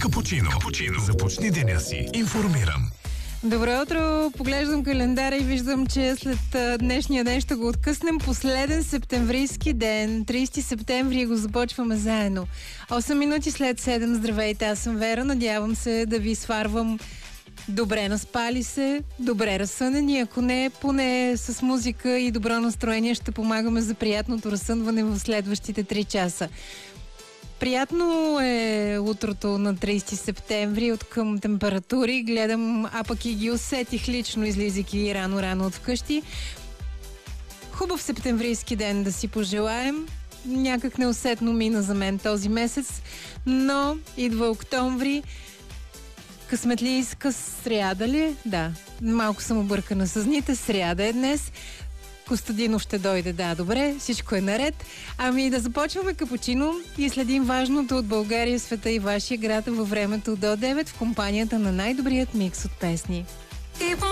Капучино. Започни деня си информиран. Добро утро! Поглеждам календара и виждам, че след днешния ден ще го откъснем. Последен септемврийски ден, 30 септември, го започваме заедно. 8 минути след 7. Здравейте, аз съм Вера. Надявам се да ви сварвам добре наспали се, добре разсънени. Ако не, поне с музика и добро настроение ще помагаме за приятното разсънване в следващите 3 часа. Приятно е утрото на 30 септември от към температури. Гледам, а пък и ги усетих лично, излизайки рано от вкъщи. Хубав септемврийски ден да си пожелаем. Някак неусетно мина за мен този месец, но идва октомври. Късметлийска сряда ли? Да, малко съм объркана с дните. Сряда е днес. Костадинов ще дойде, да, добре, всичко е наред. Ами да започваме капучино и следим важното от България, света и вашия град във времето до 9 в компанията на най-добрият микс от песни.